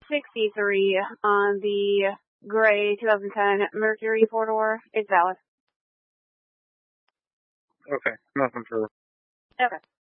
63 on the gray 2010 Mercury 4-door is valid. Okay, nothing further. Okay.